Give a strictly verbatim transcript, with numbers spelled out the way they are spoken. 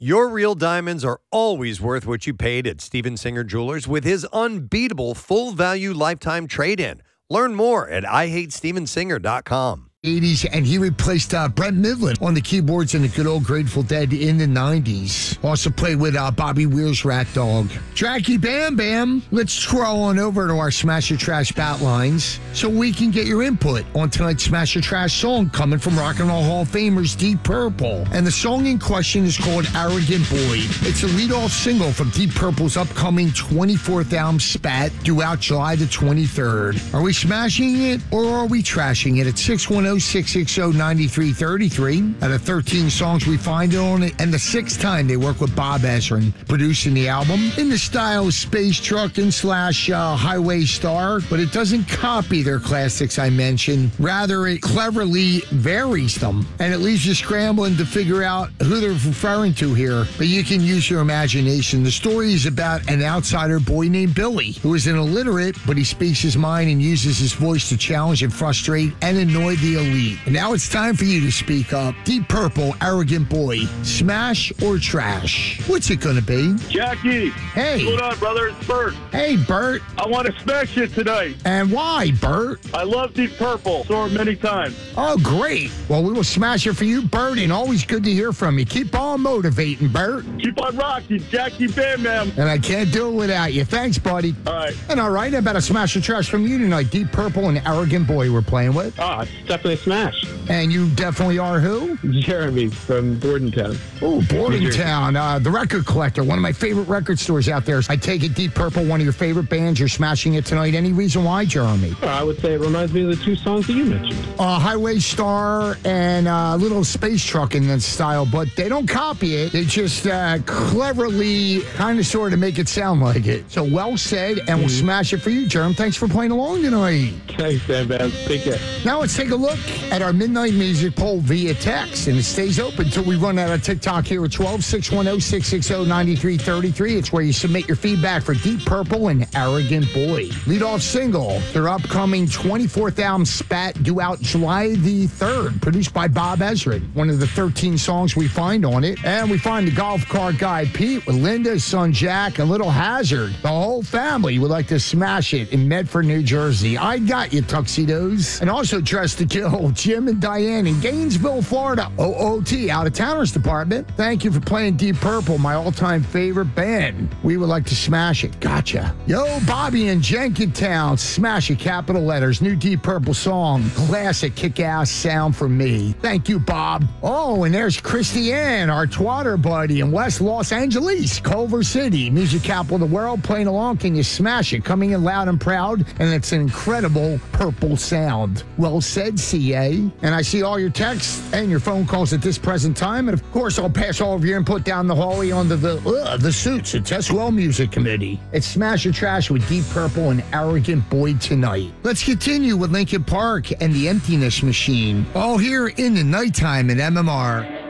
Your real diamonds are always worth what you paid at Steven Singer Jewelers with his unbeatable full-value lifetime trade-in. Learn more at I hate steven singer dot com. eighties, and he replaced uh, Brent Midland on the keyboards in the good old Grateful Dead in the nineties. Also played with uh, Bobby Weir's Rat Dog. Jackie Bam Bam, let's scroll on over to our Smash or Trash bat lines so we can get your input on tonight's Smash or Trash song coming from Rock and Roll Hall of Famers Deep Purple. And the song in question is called Arrogant Boy. It's a lead-off single from Deep Purple's upcoming twenty-fourth album, Spat, due out July the twenty-third. Are we smashing it or are we trashing it? At six one zero, six six zero, nine three three three. Out of thirteen songs we find on it, and the sixth time they work with Bob Ezrin producing the album in the style of Space Truckin' slash uh, Highway Star, but it doesn't copy their classics I mentioned. Rather, it cleverly varies them, and it leaves you scrambling to figure out who they're referring to here, but you can use your imagination. The story is about an outsider boy named Billy, who is an illiterate, but he speaks his mind and uses his voice to challenge and frustrate and annoy the elite. And now it's time for you to speak up. Deep Purple, Arrogant Boy. Smash or trash? What's it gonna be? Jackie. Hey. What's going on, brother? It's Bert. Hey, Bert. I want to smash it tonight. And why, Bert? I love Deep Purple. Saw it many times. Oh, great. Well, we will smash it for you, Bert, and always good to hear from you. Keep on motivating, Bert. Keep on rocking, Jackie Bam Bam. And I can't do it without you. Thanks, buddy. All right. And all right, about a smash or trash from you tonight. Deep Purple and Arrogant Boy we're playing with. Ah, it's definitely a smash. And you definitely are who? Jeremy from Bordentown. Oh, Bordentown, uh, the record collector, one of my favorite record stores out there. I take it Deep Purple, one of your favorite bands. You're smashing it tonight. Any reason why, Jeremy? Uh, I would say it reminds me of the two songs that you mentioned. Uh, Highway Star and a uh, little Space Truck in that style, but they don't copy it. They just uh, cleverly kind of sort of make it sound like it. So well said, and mm-hmm. we'll smash it for you, Jerm. Thanks for playing along tonight. Thanks, Dan Bam. Take care. Now let's take a look at our Midnight Music poll via text, and it stays open until we run out of TikTok here at twelve, six one zero, six six zero, nine three three three. It's where you submit your feedback for Deep Purple and Arrogant Boy. Lead off single, their upcoming twenty-fourth album, Spat, due out July the third, produced by Bob Ezrin. One of the thirteen songs we find on it. And we find the golf cart guy, Pete, with Linda, his son Jack, and Little Hazard. The whole family would like to smash it in Medford, New Jersey. I got you, tuxedos. And also Dressed to Kill, Jim and Diane in Gainesville, Florida. O O T, Out of Towners Department. Thank you for playing Deep Purple, my all-time favorite band. We would like to smash it. Gotcha. Yo, Bobby in Jenkintown. Smash it, capital letters. New Deep Purple song. Classic kick-ass sound for me. Thank you, Bob. Oh, and there's Christiane, our twatter buddy in West Los Angeles, Culver City, music capital of the world. Playing along, can you smash it? Coming in loud and proud, and it's an incredible purple sound. Well said, C A. And I see all your texts and your phone calls at this present time, and of course, I'll pass all of your input down the hallway onto the uh, the Suits at Test Well Music Committee. It's Smash or Trash with Deep Purple and Arrogant Boy tonight. Let's continue with Linkin Park and the Emptiness Machine, all here in the nighttime at M M R.